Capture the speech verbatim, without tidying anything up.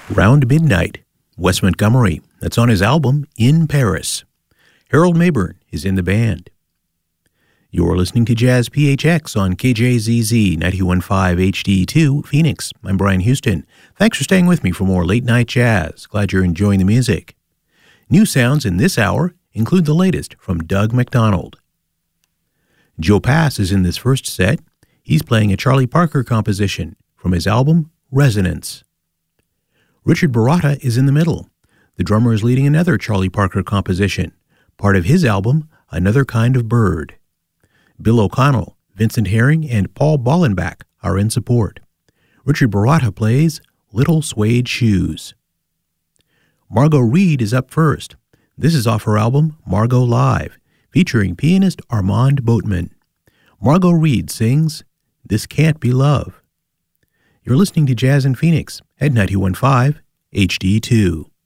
Round Midnight, Wes Montgomery. That's on his album, In Paris. Harold Mayburn is in the band. You're listening to Jazz P H X on K J Z Z ninety-one point five H D two, Phoenix. I'm Brian Houston. Thanks for staying with me for more late-night jazz. Glad you're enjoying the music. New sounds in this hour include the latest from Doug McDonald. Joe Pass is in this first set. He's playing a Charlie Parker composition from his album, Resonance. Richard Baratta is in the middle. The drummer is leading another Charlie Parker composition, part of his album, Another Kind of Bird. Bill O'Connell, Vincent Herring, and Paul Ballenbach are in support. Richard Baratta plays Little Suede Shoes. Margot Reed is up first. This is off her album, Margot Live, featuring pianist Armand Boatman. Margot Reed sings This Can't Be Love. You're listening to Jazz in Phoenix at ninety-one point five H D two.